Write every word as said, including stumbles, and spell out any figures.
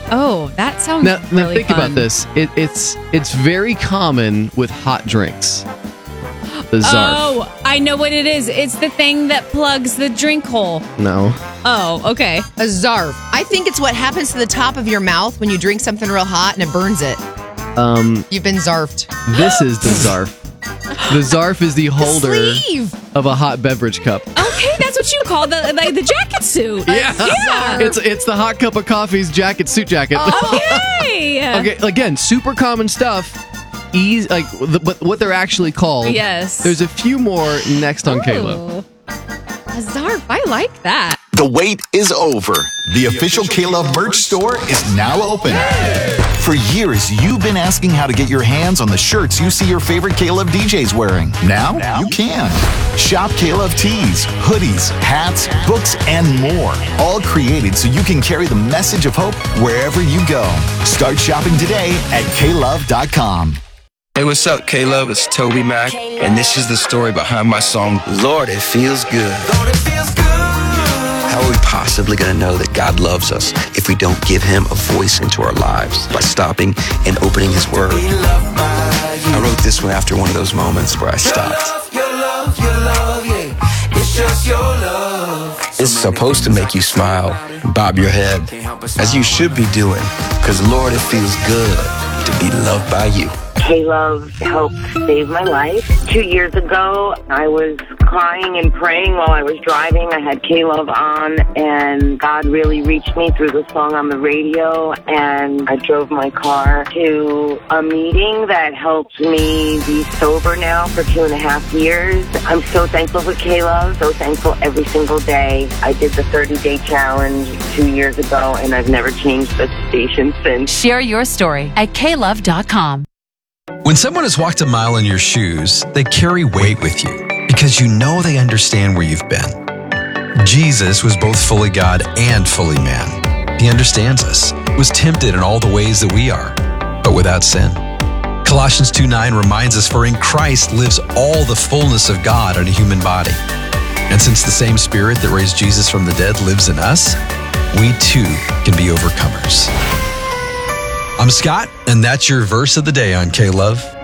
Oh, that sounds Now, now really think fun. about this. It, it's it's very common with hot drinks. The Zarf. Oh, I know what it is. It's the thing that plugs the drink hole. No. Oh, okay. A Zarf. I think it's what happens to the top of your mouth when you drink something real hot and it burns it. Um, You've been Zarfed. this is the Zarf. The Zarf is the holder Sleeve. of a hot beverage cup. Okay, that's what you call the like the jacket suit. Yeah. Yeah. It's it's the hot cup of coffee's jacket, suit jacket. Okay. Okay, again, super common stuff. Easy, like the, what what they're actually called. Yes. There's a few more next on Caleb. Ooh. A Zarf. I like that. The wait is over. The official K-Love merch store is now open. For years, you've been asking how to get your hands on the shirts you see your favorite K-Love D Js wearing. Now, now you can. Shop K-Love tees, hoodies, hats, books, and more. All created so you can carry the message of hope wherever you go. Start shopping today at K love dot com. Hey, what's up, K-Love? It's Toby Mac, and this is the story behind my song, Lord, It Feels Good. How are we possibly going to know that God loves us if we don't give Him a voice into our lives by stopping and opening His Word? I wrote this one after one of those moments where I stopped. It's supposed to make you smile, bob your head, as you should be doing, because Lord, it feels good to be loved by you. K-Love helped save my life. Two years ago, I was crying and praying while I was driving. I had K-Love on, and God really reached me through the song on the radio, and I drove my car to a meeting that helped me be sober now for two and a half years. I'm so thankful for K-Love, so thankful every single day. I did the thirty-day challenge two years ago, and I've never changed the station since. Share your story at K love dot com. When someone has walked a mile in your shoes, they carry weight with you because you know they understand where you've been. Jesus was both fully God and fully man. He understands us, was tempted in all the ways that we are, but without sin. Colossians two nine reminds us, for in Christ lives all the fullness of God in a human body. And since the same Spirit that raised Jesus from the dead lives in us, we too can be overcomers. I'm Scott, and that's your verse of the day on K-Love.